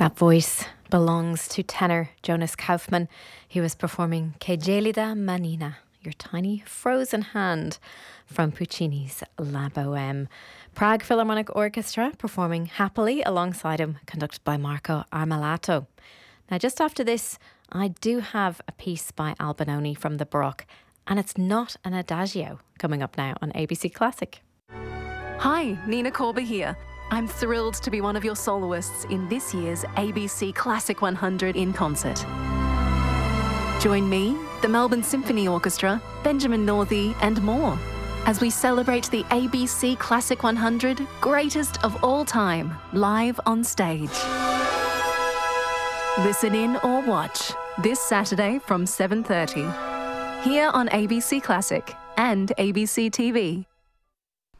That voice belongs to tenor Jonas Kaufmann. He was performing Che gelida manina, your tiny frozen hand, from Puccini's La Bohème. Prague Philharmonic Orchestra performing Happily alongside him, conducted by Marco Armelato. Now, just after this, I do have a piece by Albinoni from the Baroque, and it's not an adagio, coming up now on ABC Classic. Hi, Nina Korba here. I'm thrilled to be one of your soloists in this year's ABC Classic 100 in concert. Join me, the Melbourne Symphony Orchestra, Benjamin Northey and more as we celebrate the ABC Classic 100 greatest of all time, live on stage. Listen in or watch this Saturday from 7:30 here on ABC Classic and ABC TV.